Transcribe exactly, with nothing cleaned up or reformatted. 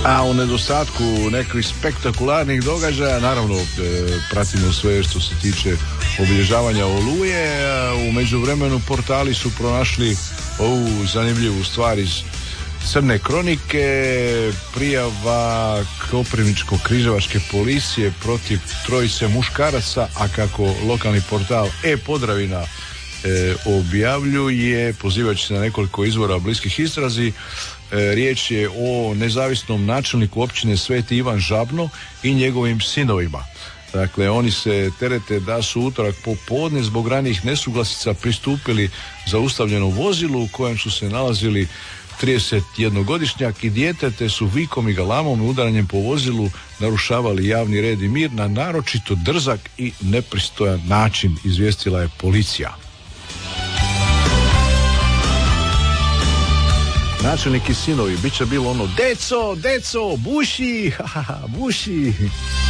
A u nedostatku nekih spektakularnih događaja, naravno e, pratimo sve što se tiče obilježavanja Oluje. U međuvremenu portali su pronašli ovu zanimljivu stvar iz Crne kronike, prijava Koprivničko-križevačke policije protiv trojice muškaraca, a kako lokalni portal E-Podravina e, objavljuje, pozivajući se na nekoliko izvora bliskih istrazi, e, riječ je o nezavisnom načelniku općine Sveti Ivan Žabno i njegovim sinovima. Dakle, oni se terete da su utorak popodne zbog ranijih nesuglasica pristupili zaustavljenom vozilu u kojem su se nalazili tridesetjednogodišnjak i dijete, te su vikom i galamom i udaranjem po vozilu narušavali javni red i mir na naročito drzak i nepristojan način, izvijestila je policija. Načelnik i sinovi, bit će bilo ono deco, deco, buši, haha, buši.